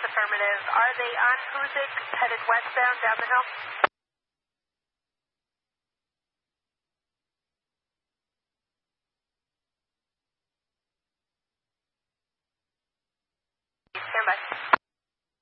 affirmative. Are they on Hoosick, headed westbound down the hill?